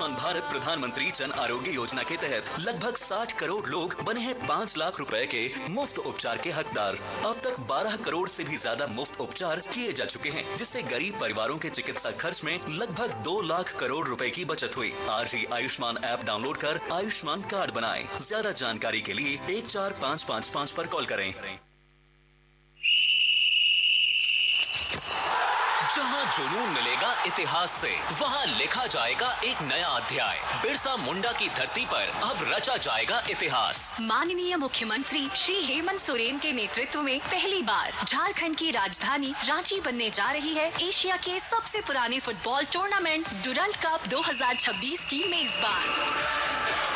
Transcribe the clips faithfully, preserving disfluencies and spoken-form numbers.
आयुष्मान भारत प्रधानमंत्री जन आरोग्य योजना के तहत लगभग साठ करोड़ लोग बने हैं पाँच लाख रुपए के मुफ्त उपचार के हकदार। अब तक बारह करोड़ से भी ज्यादा मुफ्त उपचार किए जा चुके हैं, जिससे गरीब परिवारों के चिकित्सा खर्च में लगभग दो लाख करोड़ रुपए की बचत हुई। आज ही आयुष्मान ऐप डाउनलोड कर आयुष्मान कार्ड बनाएं। ज्यादा जानकारी के लिए एक चार पाँच पाँच पाँच पर कॉल करें। जहां जुनून मिलेगा इतिहास से, वहां लिखा जाएगा एक नया अध्याय। बिरसा मुंडा की धरती पर अब रचा जाएगा इतिहास। माननीय मुख्यमंत्री श्री हेमंत सोरेन के नेतृत्व में पहली बार झारखंड की राजधानी रांची बनने जा रही है एशिया के सबसे पुराने फुटबॉल टूर्नामेंट डुरंड कप दो हज़ार छब्बीस की मेजबान।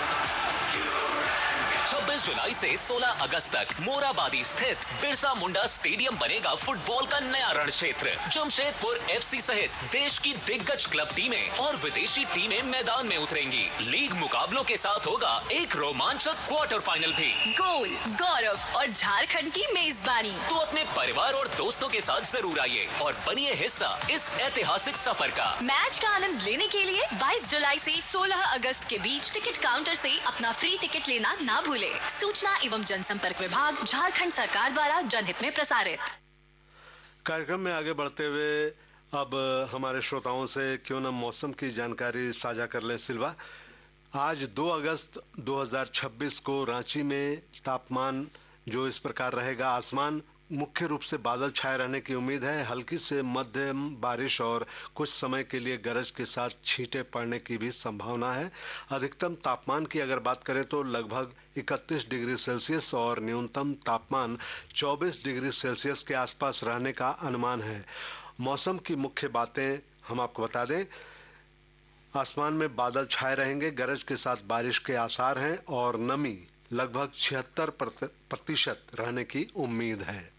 छब्बीस जुलाई से सोलह अगस्त तक मोराबादी स्थित बिरसा मुंडा स्टेडियम बनेगा फुटबॉल का नया रण क्षेत्र। जमशेदपुर एफसी सहित देश की दिग्गज क्लब टीमें और विदेशी टीमें मैदान में उतरेंगी। लीग मुकाबलों के साथ होगा एक रोमांचक क्वार्टर फाइनल भी। गोल, गौरव और झारखंड की मेजबानी। तो अपने परिवार और दोस्तों के साथ जरूर आइए और बनिए हिस्सा इस ऐतिहासिक सफर का। मैच का आनंद लेने के लिए बाईस जुलाई से सोलह अगस्त के बीच टिकट काउंटर से अपना फ्री टिकट लेना ना भूले। सूचना एवं जनसंपर्क विभाग, झारखंड सरकार द्वारा जनहित में प्रसारित। कार्यक्रम में आगे बढ़ते हुए अब हमारे श्रोताओं से क्यों न मौसम की जानकारी साझा कर लें। सिल्वा, आज दो अगस्त दो हज़ार छब्बीस को रांची में तापमान जो इस प्रकार रहेगा, आसमान मुख्य रूप से बादल छाए रहने की उम्मीद है। हल्की से मध्यम बारिश और कुछ समय के लिए गरज के साथ छींटे पड़ने की भी संभावना है। अधिकतम तापमान की अगर बात करें तो लगभग इकतीस डिग्री सेल्सियस और न्यूनतम तापमान चौबीस डिग्री सेल्सियस के आसपास रहने का अनुमान है। मौसम की मुख्य बातें हम आपको बता दें। आसमान में बादल छाए रहेंगे, गरज के साथ बारिश के आसार हैं और नमी लगभग छिहत्तर प्रतिशत रहने की उम्मीद है।